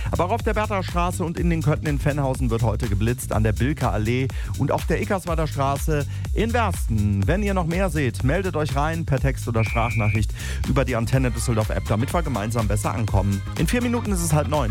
Aber auch auf der Bertha-Straße und in den Kötten in Venhausen wird heute geblitzt, an der Bilker Allee und auf der Ickerswader Straße in Wersten. Wenn ihr noch mehr seht, meldet euch rein per Text oder Sprachnachricht über die Antenne Düsseldorf App, damit wir gemeinsam besser ankommen. In 4 Minuten ist es 8:30.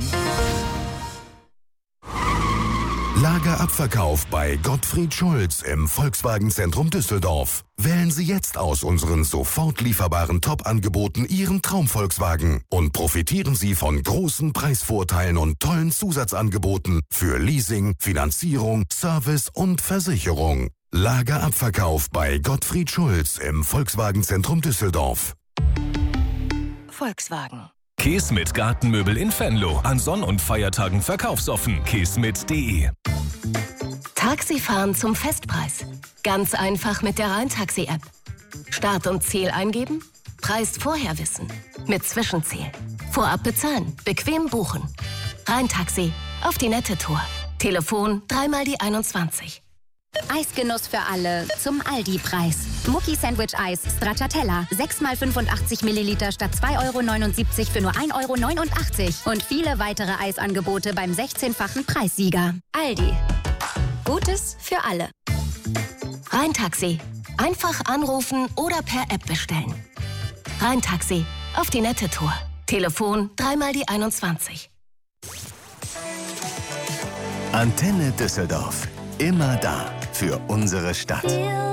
Lagerabverkauf bei Gottfried Schulz im Volkswagen-Zentrum Düsseldorf. Wählen Sie jetzt aus unseren sofort lieferbaren Top-Angeboten Ihren Traum-Volkswagen und profitieren Sie von großen Preisvorteilen und tollen Zusatzangeboten für Leasing, Finanzierung, Service und Versicherung. Lagerabverkauf bei Gottfried Schulz im Volkswagen-Zentrum Düsseldorf. Volkswagen. Keesmit Gartenmöbel in Venlo. An Sonn- und Feiertagen verkaufsoffen. keesmit.de. Taxifahren zum Festpreis. Ganz einfach mit der Rhein-Taxi-App. Start und Ziel eingeben, Preis vorher wissen. Mit Zwischenziel. Vorab bezahlen, bequem buchen. Rhein-Taxi, auf die nette Tour. Telefon 3 die 21. Eisgenuss für alle zum Aldi-Preis. Mucki Sandwich Eis Stracciatella. 6 x 85 Milliliter statt 2,79 € für nur 1,89 € Und viele weitere Eisangebote beim 16-fachen Preissieger. Aldi. Gutes für alle. Rhein-Taxi. Einfach anrufen oder per App bestellen. Rhein-Taxi, auf die nette Tour. Telefon 3 die 21. Antenne Düsseldorf. Immer da für unsere Stadt.